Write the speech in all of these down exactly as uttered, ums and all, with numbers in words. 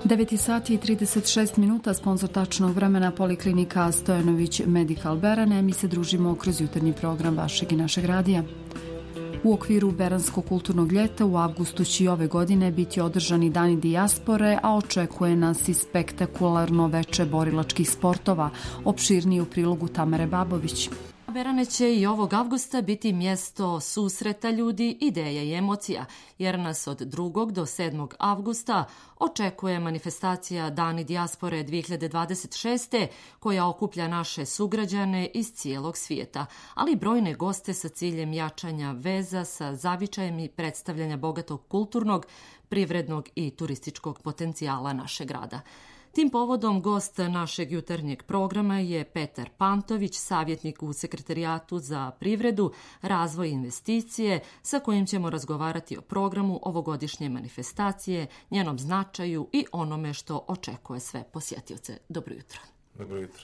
devet sati i trideset šest minuta, sponsor tačnog vremena Poliklinika Stojanović Medical Berane. Mi se družimo kroz jutarnji program vašeg i našeg radija. U okviru Beranskog kulturnog ljeta u avgustu će i ove godine biti održani dani dijaspore, a očekuje nas i spektakularno veče borilačkih sportova. Opširnije u prilogu Tamare Babović. Berane će i ovog avgusta biti mjesto susreta ljudi, ideja i emocija, jer nas od drugog do sedmog avgusta očekuje manifestacija Dani dijaspore dvije hiljade dvadeset šeste. koja okuplja naše sugrađane iz cijelog svijeta, ali i brojne goste sa ciljem jačanja veza sa zavičajem i predstavljanja bogatog kulturnog, privrednog i turističkog potencijala našeg grada. Tim povodom gost našeg jutarnjeg programa je Petar Pantović, savjetnik u Sekretarijatu za privredu, razvoj i investicije, sa kojim ćemo razgovarati o programu ovogodišnje manifestacije, njenom značaju i onome što očekuje sve posjetioce. Dobro jutro. Dobro jutro.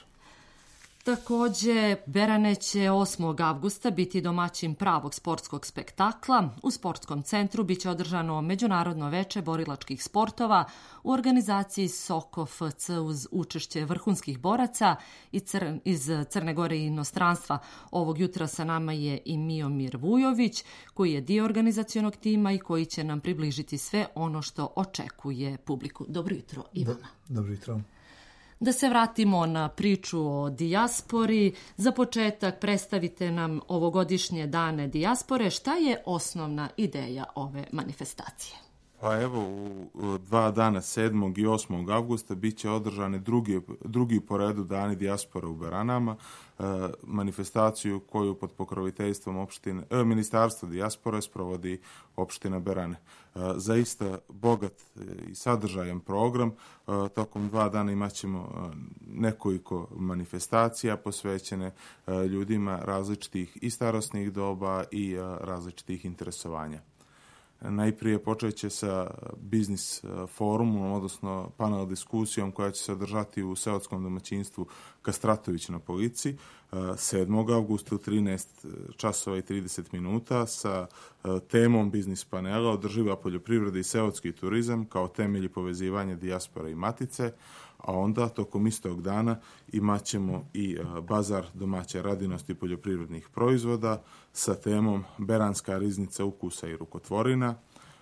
Također, Berane će osmog avgusta biti domaćin pravog sportskog spektakla. U sportskom centru biće održano Međunarodno veče borilačkih sportova u organizaciji Soko F C uz učešće vrhunskih boraca iz Crne Gore i inostranstva. Ovog jutra sa nama je i Miomir Vujović, koji je dio organizacionog tima i koji će nam približiti sve ono što očekuje publiku. Dobro jutro i vama. Dobro jutro. Da se vratimo na priču o dijaspori. Za početak predstavite nam ovogodišnje dane dijaspore. Šta je osnovna ideja ove manifestacije? Pa evo, u dva dana, sedmog i osmog avgusta, bit će održane drugi, drugi po redu dani dijaspore u Beranama, e, manifestaciju koju pod pokroviteljstvom opštine, e, Ministarstva dijaspore sprovodi opština Berane. E, zaista bogat i sadržajan program. E, tokom dva dana imat ćemo nekoliko manifestacija posvećene e, ljudima različitih i starosnih doba i e, različitih interesovanja. Najprije počet će sa biznis forumom, odnosno panel diskusijom koja će se održati u seoskom domaćinstvu Kastratović na Polici sedmog avgusta u trinaest časova i trideset minuta sa temom biznis panela Održiva poljoprivreda i seoski turizam kao temelji povezivanja dijaspore i matice, a onda tokom istog dana imat ćemo i bazar domaće radinosti poljoprivrednih proizvoda sa temom Beranska riznica ukusa i rukotvorina.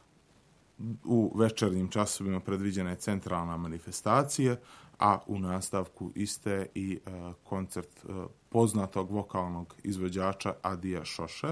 U večernjim časovima predviđena je centralna manifestacija, a u nastavku iste i koncert poznatog vokalnog izvođača Adija Šoša,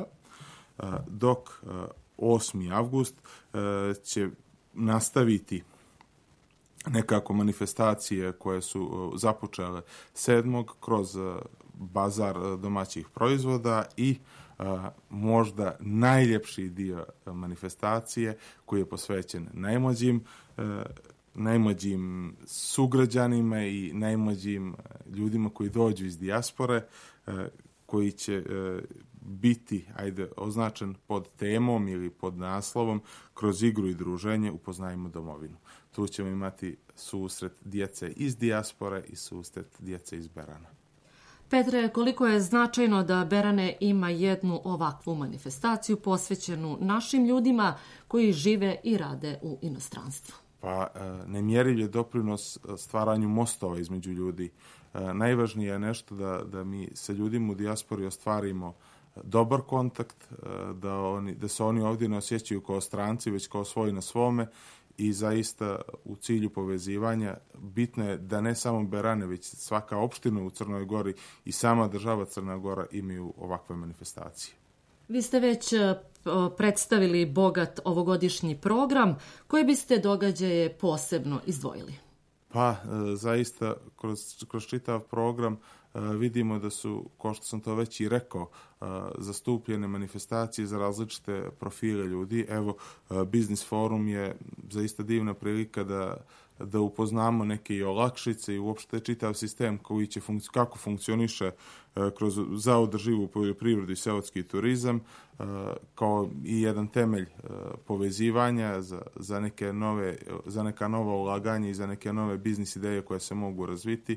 dok osmi avgust će nastaviti nekako manifestacije koje su započele sedmog kroz bazar domaćih proizvoda i a, možda najljepši dio manifestacije koji je posvećen najmlađim, a, najmlađim sugrađanima i najmlađim ljudima koji dođu iz dijaspore, a, koji će a, biti ajde, označen pod temom ili pod naslovom kroz igru i druženje upoznajmo domovinu. Tu ćemo imati susret djece iz dijaspore i susret djece iz Berana. Petre, koliko je značajno da Berane ima jednu ovakvu manifestaciju posvećenu našim ljudima koji žive i rade u inostranstvu? Pa nemjerljiv je doprinos stvaranju mostova između ljudi. Najvažnije je nešto da, da mi sa ljudima u dijaspori ostvarimo dobar kontakt, da, oni, da se oni ovdje ne osjećaju kao stranci, već kao svoji na svome i zaista u cilju povezivanja bitno je da ne samo Berane, već svaka opština u Crnoj Gori i sama država Crna Gora imaju ovakve manifestacije. Vi ste već predstavili bogat ovogodišnji program. Koje biste događaje posebno izdvojili? Pa, zaista, kroz, kroz čitav program vidimo da su, kao što sam to već i rekao, zastupljene manifestacije za različite profile ljudi. Evo, Biznis forum je zaista divna prilika da, da upoznamo neke i olakšice i uopšte čitav sistem koji će funkci- kako funkcioniše kroz za održivu poljoprivredu i seoski turizam, kao i jedan temelj povezivanja za, za, neke nove, za neka nova ulaganja i za neke nove biznis ideje koje se mogu razviti.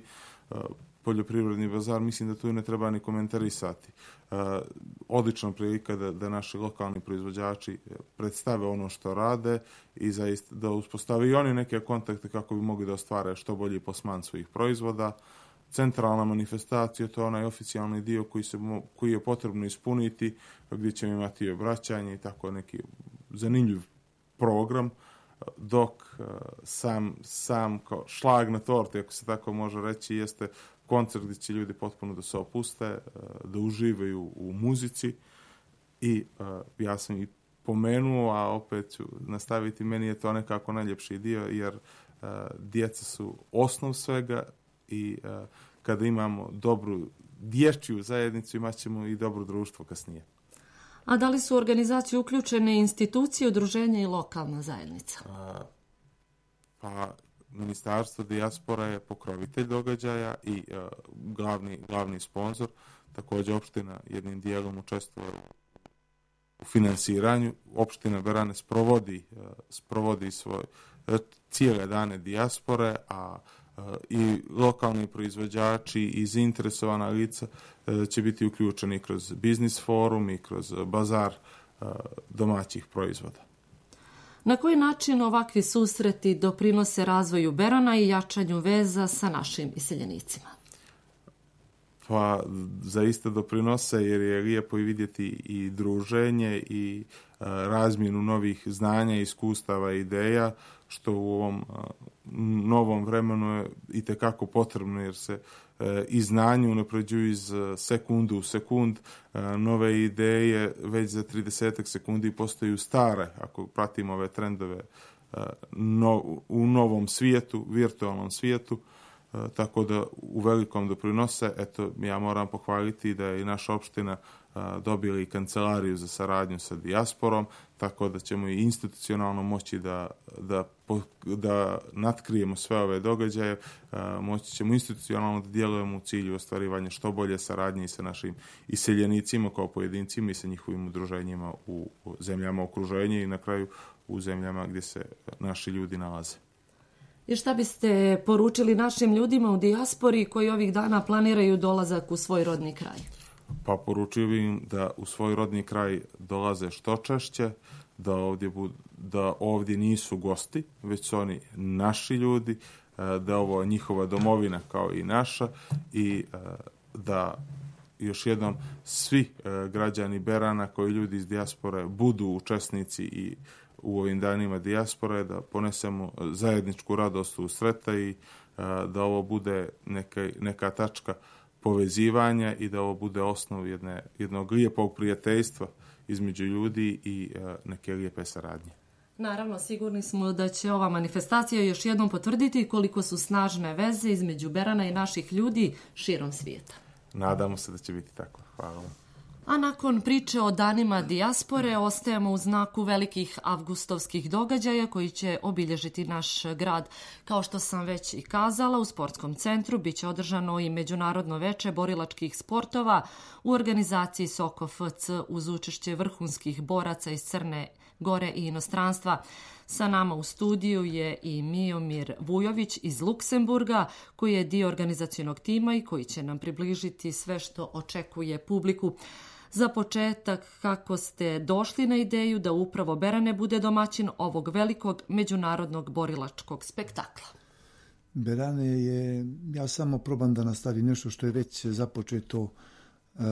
poljoprivredni bazar, mislim da tu ne treba ni komentarisati. Odlična prilika da, da naši lokalni proizvođači predstave ono što rade i zaista da uspostave i oni neke kontakte kako bi mogli da ostvare što bolji plasman svojih proizvoda. Centralna manifestacija, to je onaj oficijalni dio koji, se, koji je potrebno ispuniti, gdje ćemo imati i obraćanje i tako neki zanimljiv program, dok sam, sam kao šlag na torti, ako se tako može reći, jeste koncert gdje će ljudi potpuno da se opuste, da uživaju u muzici i ja sam i pomenuo, a opet ću nastaviti, meni je to nekako najljepši dio, jer djeca su osnov svega i kada imamo dobru dječju zajednicu, imat ćemo i dobro društvo kasnije. A da li su u organizaciju uključene institucije, udruženja i lokalna zajednica? A, pa, Ministarstvo dijaspora je pokrovitelj događaja i a, glavni, glavni sponsor. Također opština jednim dijelom učestvuje u finansiranju. Opština Berane sprovodi, a, sprovodi svoje cijele dane dijaspore, a i lokalni proizvođači i zainteresovana lica će biti uključeni kroz biznis forum i kroz bazar domaćih proizvoda. Na koji način ovakvi susreti doprinose razvoju Berana i jačanju veza sa našim iseljenicima? Pa zaista doprinose, jer je lijepo i vidjeti i druženje i razmjenu novih znanja, iskustava i ideja, što u ovom novom vremenu je itekako potrebno, jer se i znanje unapređuju iz sekundu u sekund. Nove ideje već za trideset sekundi postaju stare, ako pratimo ove trendove u novom svijetu, virtualnom svijetu. Tako da u velikom doprinose. Eto, ja moram pohvaliti da je i naša opština dobila i kancelariju za saradnju sa dijasporom, tako da ćemo i institucionalno moći da, da, da natkrijemo sve ove događaje, moći ćemo institucionalno da djelujemo u cilju ostvarivanja što bolje saradnje i sa našim iseljenicima kao pojedincima i sa njihovim udruženjima u zemljama okruženja i na kraju u zemljama gdje se naši ljudi nalaze. I šta biste poručili našim ljudima u dijaspori koji ovih dana planiraju dolazak u svoj rodni kraj? Pa poručio bih im da u svoj rodni kraj dolaze što češće, da ovdje, bud, da ovdje nisu gosti, već su oni naši ljudi, da ovo je njihova domovina kao i naša i da još jednom svi građani Berana koji ljudi iz dijaspore budu učesnici i u ovim danima dijaspore, da ponesemo zajedničku radost u sreta i da ovo bude neka, neka tačka povezivanja i da ovo bude osnov jedne, jednog lijepog prijateljstva između ljudi i neke lijepe saradnje. Naravno, sigurni smo da će ova manifestacija još jednom potvrditi koliko su snažne veze između Berana i naših ljudi širom svijeta. Nadamo se da će biti tako. Hvala vam. A nakon priče o danima dijaspore ostajemo u znaku velikih avgustovskih događaja koji će obilježiti naš grad. Kao što sam već i kazala, u sportskom centru biće održano i Međunarodno veče borilačkih sportova u organizaciji Soko F C uz učešće vrhunskih boraca iz Crne Gore i inostranstva. Sa nama u studiju je i Miomir Vujović iz Luksemburga, koji je dio organizacionog tima i koji će nam približiti sve što očekuje publiku. Za početak, kako ste došli na ideju da upravo Berane bude domaćin ovog velikog međunarodnog borilačkog spektakla? Berane je, ja samo probam da nastavim nešto što je već započeto uh,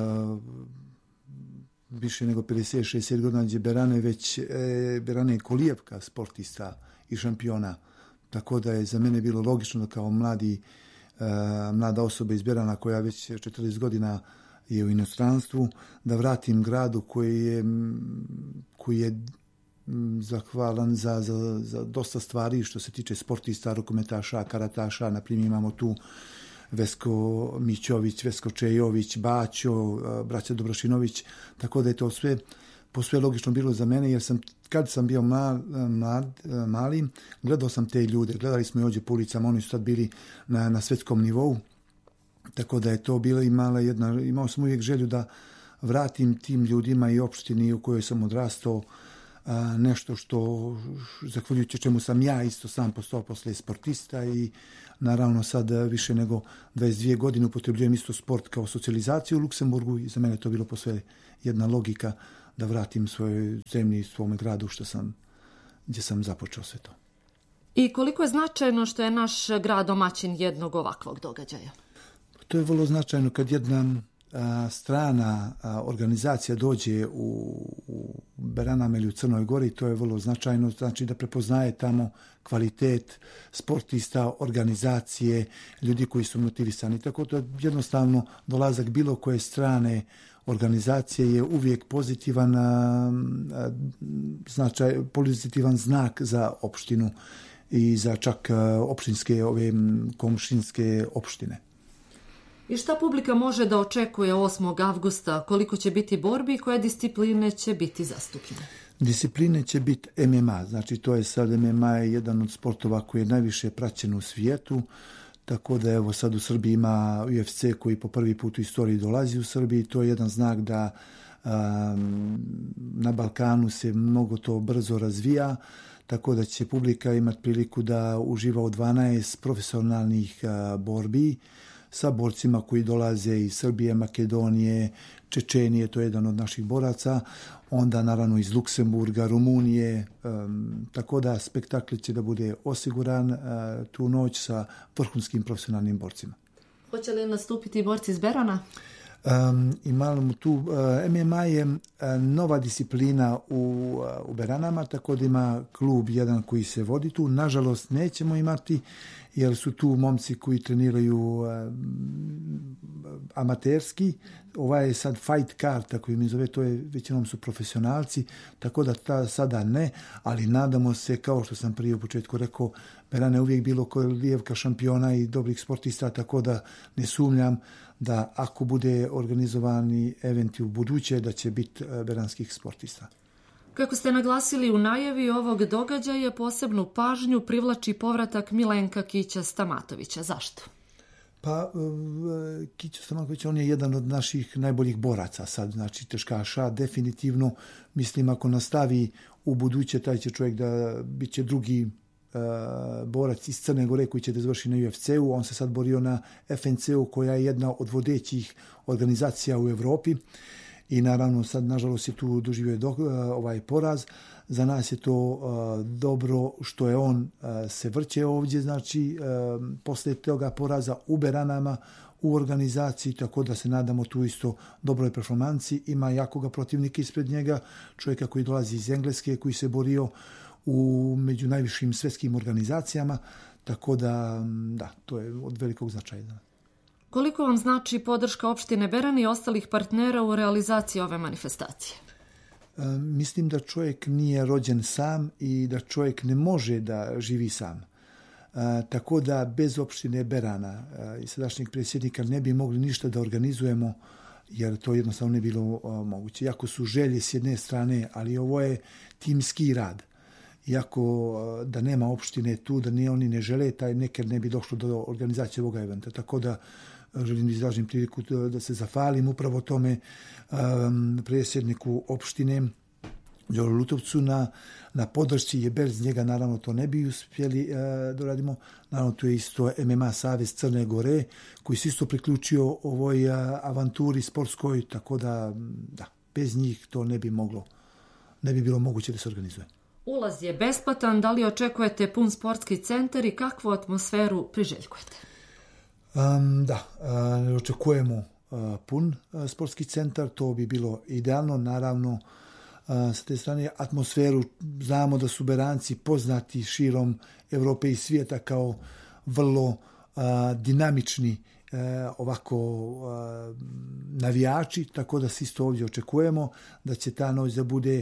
više nego pedeset šezdeset godina, gdje Berane već, e, Berane je kolijevka sportista i šampiona, tako da je za mene bilo logično da kao mladi, e, mlada osoba iz Berana koja već četrdeset godina je u inostranstvu, da vratim gradu koji je, koji je zahvalan za, za, za dosta stvari što se tiče sportista, rukometaša, karataša. Na primjer imamo tu Vesko Mićović, Vesko Čejović, Baćo, braća Dobrošinović, tako da je to sve posve logično bilo za mene, jer sam, kad sam bio mal, mlad, mali, gledao sam te ljude, gledali smo i ovdje po ulicama, oni su sad bili na, na svjetskom nivou, tako da je to bila i mala jedna, imao sam uvijek želju da vratim tim ljudima i opštini u kojoj sam odrastao nešto što, zahvaljujući čemu sam ja isto sam postao posle sportista i naravno sad više nego dvadeset dvije godine upotrebljujem isto sport kao socijalizaciju u Luksemburgu i za mene to bilo posve jedna logika da vratim svojoj zemlji, svome gradu što sam, gdje sam započeo sve to. I koliko je značajno što je naš grad domaćin jednog ovakvog događaja? To je vrlo značajno kad jedna a, strana a, organizacija dođe u, u Beranama ili u Crnoj Gori, to je vrlo značajno, znači da prepoznaje tamo kvalitet sportista, organizacije, ljudi koji su motivisani. Tako da jednostavno dolazak bilo koje strane organizacije je uvijek pozitivan, a, a, značaj, pozitivan znak za opštinu i za čak opštinske, ove komšinske opštine. I šta publika može da očekuje osmog avgusta? Koliko će biti borbi i koje discipline će biti zastupljene? Discipline će biti M M A, znači to je sad M M A je jedan od sportova koji je najviše praćen u svijetu, tako da evo sad u Srbiji ima U F C koji po prvi put u istoriji dolazi u Srbiji, to je jedan znak da um, na Balkanu se mnogo to brzo razvija, tako da će publika imati priliku da uživa u dvanaest profesionalnih a, borbi sa borcima koji dolaze iz Srbije, Makedonije, Čečenije, to je jedan od naših boraca, onda naravno iz Luksemburga, Rumunije, um, tako da spektakl će da bude osiguran uh, tu noć sa vrhunskim profesionalnim borcima. Hoće li nastupiti borci iz Berana? Um, imamo tu, uh, M M A je uh, nova disciplina u, uh, u Beranama, tako da ima klub jedan koji se vodi tu. Nažalost, nećemo imati, jer su tu momci koji treniraju uh, amaterski. Ovaj je sad fight card, tako im zove, to je, većinom su profesionalci, tako da ta, sada ne, ali nadamo se, kao što sam prije u početku rekao, Berana je uvijek bilo kolijevka šampiona i dobrih sportista, tako da ne sumnjam da ako bude organizovani eventi u buduće, da će biti beranskih sportista. Kako ste naglasili u najavi ovog događaja, posebnu pažnju privlači povratak Milenka Kića Stamatovića. Zašto? Pa, Kića Stamatović, on je jedan od naših najboljih boraca sad, znači teškaša, definitivno. Mislim, ako nastavi u buduće, taj će čovjek da bit će drugi borac iz Crne Gore koji će da završi na U F C-u. On se sad borio na F N C-u koja je jedna od vodećih organizacija u Evropi i naravno sad nažalost je tu doživio do, ovaj poraz. Za nas je to uh, dobro što je on uh, se vrće ovdje, znači uh, posle toga poraza u Beranama u organizaciji, tako da se nadamo tu isto dobroj performanci. Ima jakoga protivnika ispred njega, čovjeka koji dolazi iz Engleske, koji se borio u među najvišim svjetskim organizacijama, tako da, da, to je od velikog značaja. Koliko vam znači podrška opštine Beran i ostalih partnera u realizaciji ove manifestacije? E, mislim da čovjek nije rođen sam i da čovjek ne može da živi sam. E, tako da bez opštine Berana e, i sadašnjeg predsjednika ne bi mogli ništa da organizujemo, jer to jednostavno ne bilo o, moguće. Iako su želje s jedne strane, ali ovo je timski rad. Iako da nema opštine tu, da ni oni ne žele, taj nekad ne bi došlo do organizacije ovoga eventa. Tako da želim da izražim priliku da se zahvalim upravo tome um, predsjedniku opštine Đolu Lutovcu na, na podršci, jer bez njega naravno to ne bi uspjeli uh, da radimo. Naravno tu je isto M M A Savez Crne Gore koji se isto priključio ovoj uh, avanturi sportskoj, tako da, da bez njih to ne bi moglo, ne bi bilo moguće da se organizuje. Ulaz je besplatan, da li očekujete pun sportski centar i kakvu atmosferu priželjkujete? Um, da, uh, očekujemo uh, pun uh, sportski centar, to bi bilo idealno, naravno uh, sa te strane atmosferu, znamo da su Beranci poznati širom Evrope i svijeta kao vrlo uh, dinamični uh, ovako uh, navijači, tako da se isto ovdje očekujemo da će ta noć da bude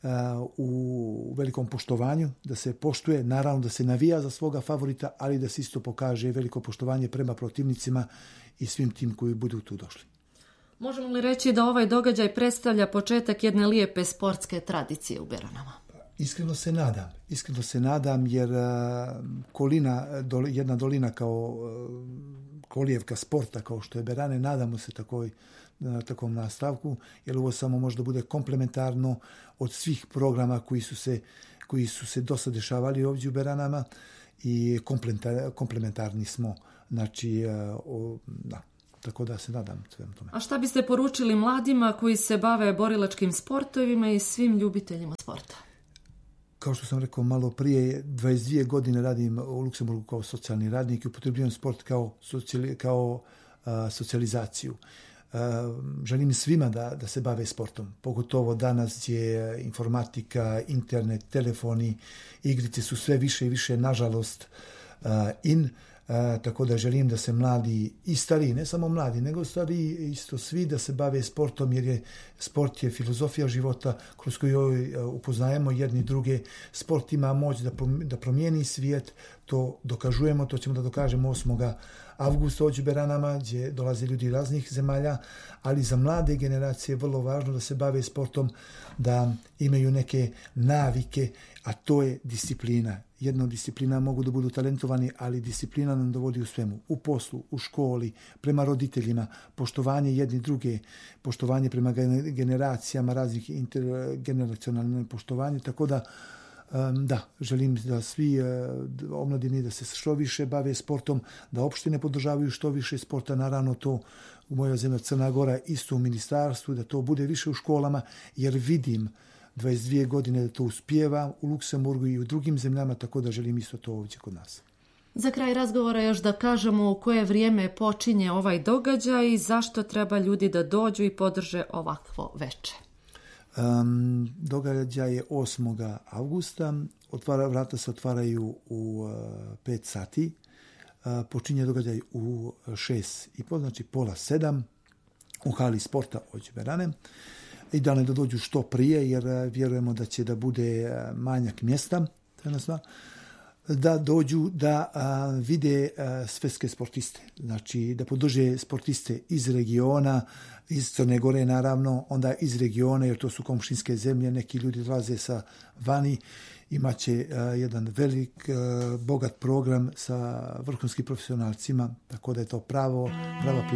u velikom poštovanju, da se poštuje, naravno da se navija za svoga favorita, ali da se isto pokaže veliko poštovanje prema protivnicima i svim tim koji budu tu došli. Možemo li reći da ovaj događaj predstavlja početak jedne lijepe sportske tradicije u Beranama? Iskreno se nadam, iskreno se nadam jer kolina, jedna dolina kao kolijevka sporta kao što je Berane, nadamo se tako na takvom nastavku, jer ovo samo može da bude komplementarno od svih programa koji su se, koji su se dosta dešavali ovdje u Beranama i komplementar, komplementarni smo. Znači, o, da, tako da se nadam svemu tome. A šta biste poručili mladima koji se bave borilačkim sportovima i svim ljubiteljima sporta? Kao što sam rekao malo prije, dvadeset dvije godine radim u Luksemburgu kao socijalni radnik i upotrebljujem sport kao, socijali, kao a, socijalizaciju. A, želim svima da, da se bave sportom, pogotovo danas gdje informatika, internet, telefoni, igrice su sve više i više, nažalost, a, in. A, tako da želim da se mladi i stariji, ne samo mladi, nego stariji isto svi da se bave sportom, jer je sport je filozofija života kroz koju upoznajemo jedni druge. Sport ima moć da, da promijeni svijet, to dokažujemo, to ćemo da dokažemo osmog avgusta ovdje u Beranama, gdje dolaze ljudi iz raznih zemalja, ali za mlade generacije je vrlo važno da se bave sportom, da imaju neke navike, a to je disciplina. Jedna od disciplina mogu da budu talentovani, ali disciplina nam dovodi u svemu. U poslu, u školi, prema roditeljima, poštovanje jedni druge, poštovanje prema generacijama, raznih intergeneracionalne poštovanje, tako da da, želim da svi omladini da se što više bave sportom, da opštine podržavaju što više sporta, naravno to u mojoj zemlji Crna Gora isto u ministarstvu, da to bude više u školama, jer vidim dvadeset dvije godine da to uspijeva u Luksemburgu i u drugim zemljama, tako da želim isto to ovdje kod nas. Za kraj razgovora još da kažemo u koje vrijeme počinje ovaj događaj i zašto treba ljudi da dođu i podrže ovakvo veče. Um, događaj je osmog avgusta, Otvara, vrata se otvaraju u uh, pet sati, uh, počinje događaj u šest i pol, znači pola sedam u hali sporta Ođe Berane. Idealno da dođu što prije, jer uh, vjerujemo da će da bude uh, manjak mjesta, trenutno, da dođu da a, vide a, svetske sportiste, znači da podrže sportiste iz regiona, iz Crne Gore naravno, onda iz regiona, jer to su komšinske zemlje, neki ljudi dolaze sa vani, imaće a, jedan velik, a, bogat program sa vrhunskim profesionalcima, tako da je to pravo, prava